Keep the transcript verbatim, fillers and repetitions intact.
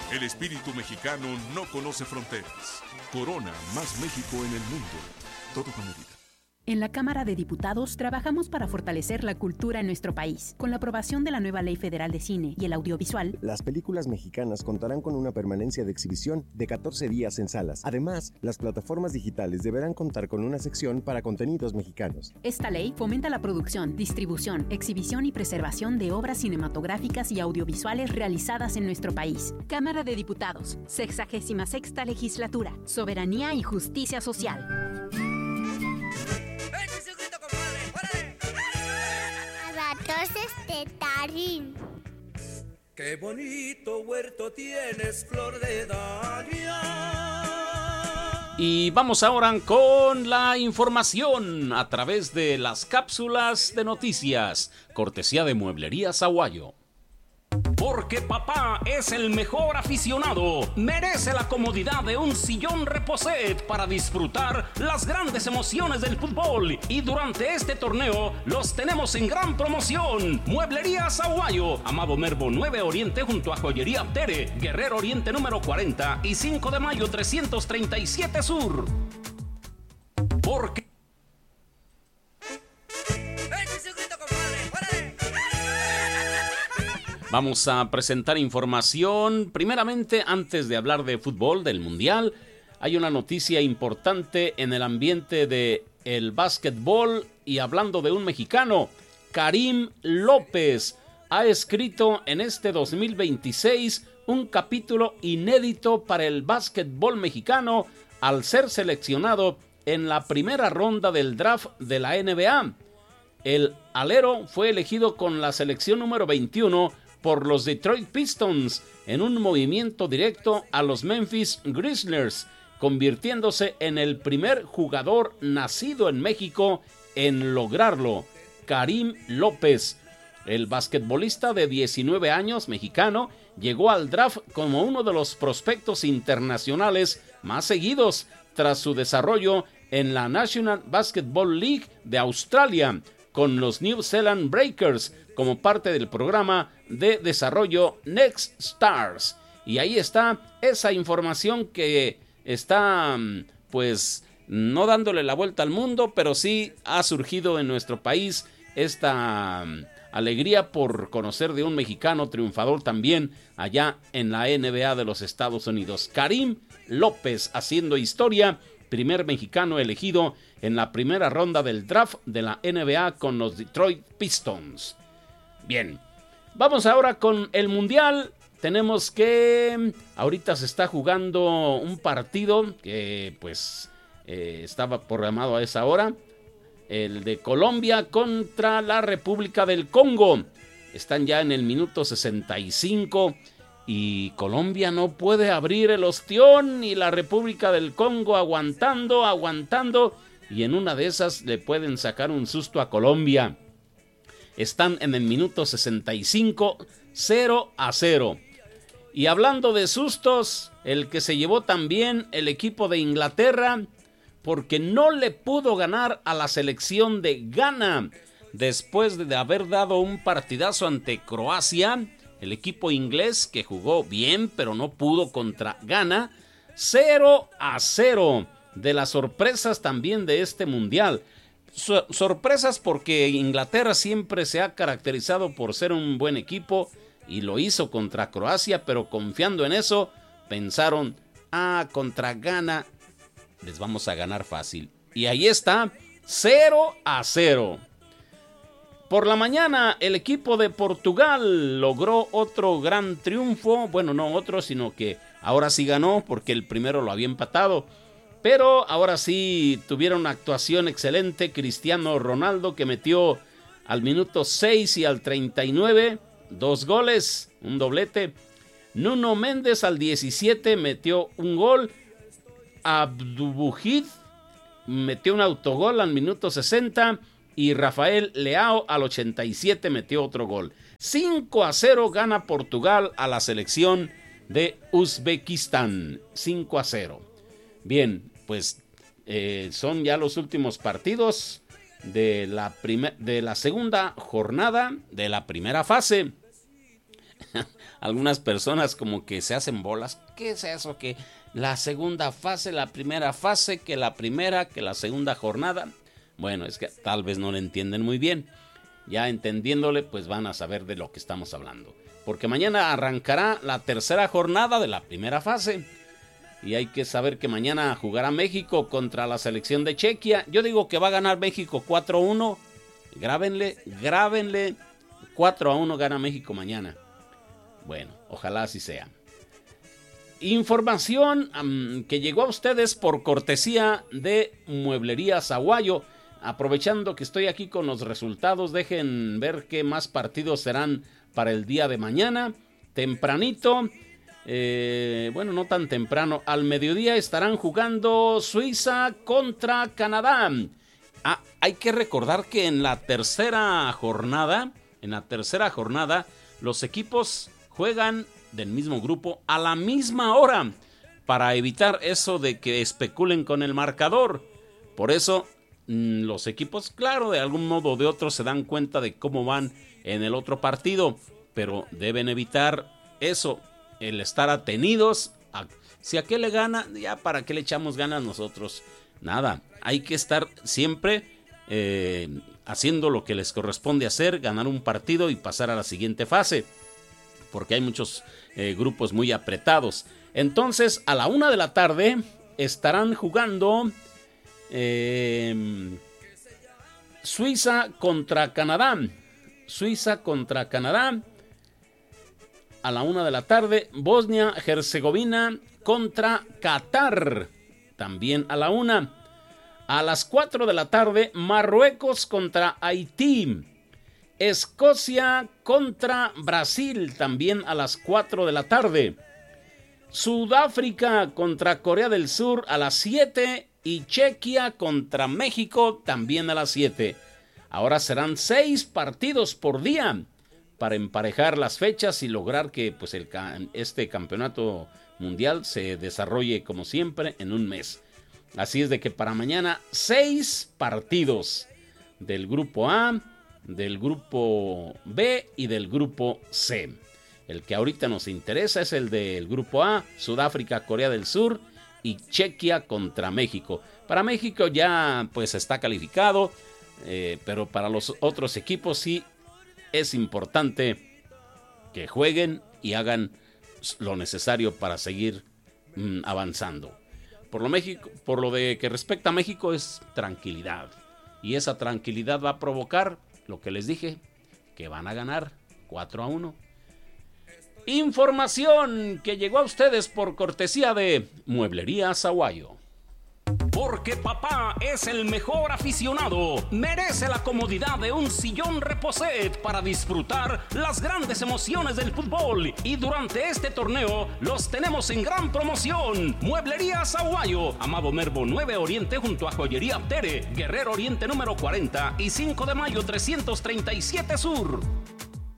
El espíritu mexicano no conoce fronteras. Corona, más México en el mundo. Todo con medida. En la Cámara de Diputados trabajamos para fortalecer la cultura en nuestro país. Con la aprobación de la nueva Ley Federal de Cine y el Audiovisual, las películas mexicanas contarán con una permanencia de exhibición de catorce días en salas. Además, las plataformas digitales deberán contar con una sección para contenidos mexicanos. Esta ley fomenta la producción, distribución, exhibición y preservación de obras cinematográficas y audiovisuales realizadas en nuestro país. Cámara de Diputados, sexagésima sexta Legislatura, Soberanía y Justicia Social. De Tarín. Qué bonito huerto tienes, flor de Dalia. Y vamos ahora con la información a través de las cápsulas de noticias, cortesía de Mueblerías Aguayo. Porque papá es el mejor aficionado, merece la comodidad de un sillón Reposet para disfrutar las grandes emociones del fútbol. Y durante este torneo los tenemos en gran promoción. Mueblerías Aguayo, Amado Nervo nueve Oriente junto a Joyería Tere, Guerrero Oriente número cuarenta y cinco de mayo trescientos treinta y siete Sur. Porque vamos a presentar información. Primeramente, antes de hablar de fútbol, del Mundial, hay una noticia importante en el ambiente del básquetbol y hablando de un mexicano, Karim López, ha escrito en este dos mil veintiséis un capítulo inédito para el básquetbol mexicano al ser seleccionado en la primera ronda del draft de la N B A. El alero fue elegido con la selección número veintiuno por los Detroit Pistons en un movimiento directo a los Memphis Grizzlies, convirtiéndose en el primer jugador nacido en México en lograrlo. Karim López, el basquetbolista de diecinueve años mexicano, llegó al draft como uno de los prospectos internacionales más seguidos tras su desarrollo en la National Basketball League de Australia, con los New Zealand Breakers como parte del programa de desarrollo Next Stars. Y ahí está esa información que está, pues, no dándole la vuelta al mundo, pero sí ha surgido en nuestro país esta alegría por conocer de un mexicano triunfador también allá en la N B A de los Estados Unidos. Karim López haciendo historia, primer mexicano elegido en la primera ronda del draft de la N B A con los Detroit Pistons. Bien, vamos ahora con el Mundial. Tenemos que ahorita se está jugando un partido que pues eh, estaba programado a esa hora, el de Colombia contra la República del Congo. Están ya en el minuto sesenta y cinco y Colombia no puede abrir el ostión y la República del Congo aguantando, aguantando y en una de esas le pueden sacar un susto a Colombia. Están en el minuto sesenta y cinco, cero a cero. Y hablando de sustos, el que se llevó también el equipo de Inglaterra, porque no le pudo ganar a la selección de Ghana. Después de haber dado un partidazo ante Croacia, el equipo inglés que jugó bien, pero no pudo contra Ghana, cero a cero. De las sorpresas también de este mundial. So- sorpresas porque Inglaterra siempre se ha caracterizado por ser un buen equipo y lo hizo contra Croacia, pero confiando en eso, pensaron, ah, contra Ghana les vamos a ganar fácil. Y ahí está, cero a cero. Por la mañana, el equipo de Portugal logró otro gran triunfo. Bueno, no otro, sino que ahora sí ganó porque el primero lo había empatado. Pero ahora sí tuvieron una actuación excelente. Cristiano Ronaldo, que metió al minuto seis y al treinta y nueve dos goles, un doblete. Nuno Méndez al diecisiete metió un gol. Abdubujid metió un autogol al minuto sesenta y Rafael Leao al ochenta y siete metió otro gol. cinco a cero gana Portugal a la selección de Uzbekistán. cinco a cero. Bien, pues eh, son ya los últimos partidos de la, primer, de la segunda jornada de la primera fase. algunas personas como que se hacen bolas. ¿Qué es eso? Que la segunda fase, la primera fase, que la primera, que la segunda jornada. Bueno, es que tal vez no le entienden muy bien. Ya entendiéndole, pues van a saber de lo que estamos hablando. Porque mañana arrancará la tercera jornada de la primera fase. Y hay que saber que mañana jugará México contra la selección de Chequia. Yo digo que va a ganar México cuatro a uno. Grábenle, grábenle. cuatro a uno gana México mañana. Bueno, ojalá así sea. Información um, que llegó a ustedes por cortesía de Mueblería Zaguayo. Aprovechando que estoy aquí con los resultados, dejen ver qué más partidos serán para el día de mañana. Tempranito. Eh, bueno, no tan temprano, al mediodía estarán jugando Suiza contra Canadá. Ah, hay que recordar que en la tercera jornada, en la tercera jornada, los equipos juegan del mismo grupo a la misma hora para evitar eso de que especulen con el marcador. Por eso, mmm, los equipos, claro, de algún modo o de otro se dan cuenta de cómo van en el otro partido, pero deben evitar eso. El estar atenidos, a, si a qué le gana, ya para qué le echamos ganas nosotros. Nada, hay que estar siempre eh, haciendo lo que les corresponde hacer, ganar un partido y pasar a la siguiente fase. Porque hay muchos eh, grupos muy apretados. Entonces, a la una de la tarde estarán jugando eh, Suiza contra Canadá. Suiza contra Canadá. A la una de la tarde, Bosnia-Herzegovina contra Qatar. También a la una. A las cuatro de la tarde, Marruecos contra Haití. Escocia contra Brasil. También a las cuatro de la tarde. Sudáfrica contra Corea del Sur a las siete. Y Chequia contra México también a las siete. Ahora serán seis partidos por día para emparejar las fechas y lograr que pues, el, este campeonato mundial se desarrolle como siempre en un mes. Así es de que para mañana seis partidos del grupo A, del grupo B y del grupo C. El que ahorita nos interesa es el del grupo A, Sudáfrica, Corea del Sur y Chequia contra México. Para México ya pues está calificado, eh, pero para los otros equipos sí es importante que jueguen y hagan lo necesario para seguir mmm, avanzando. Por lo, México, por lo de que respecta a México es tranquilidad. Y esa tranquilidad va a provocar lo que les dije, que van a ganar cuatro a uno. Información que llegó a ustedes por cortesía de Mueblería Zaguayo. Porque papá es el mejor aficionado, merece la comodidad de un sillón Reposet para disfrutar las grandes emociones del fútbol. Y durante este torneo los tenemos en gran promoción. Mueblería Zaguayo, Amado Nervo nueve Oriente junto a Joyería Aptere, Guerrero Oriente número cuarenta y cinco de mayo trescientos treinta y siete Sur.